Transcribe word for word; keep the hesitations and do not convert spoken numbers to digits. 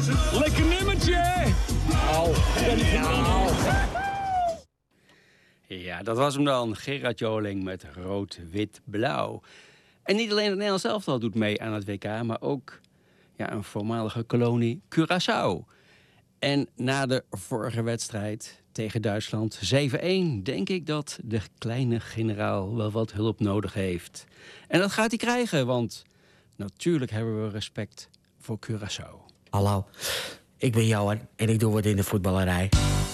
Lekker nummertje! Au, nou. Ja, dat was hem dan. Gerard Joling met rood, wit, blauw. En niet alleen het Nederlands elftal doet mee aan het W K, maar ook ja, een voormalige kolonie Curaçao. En na de vorige wedstrijd tegen Duitsland zeven-een... denk ik dat de kleine generaal wel wat hulp nodig heeft. En dat gaat hij krijgen, want natuurlijk hebben we respect voor Curaçao. Hallo, ik ben Johan en ik doe wat in de voetballerij.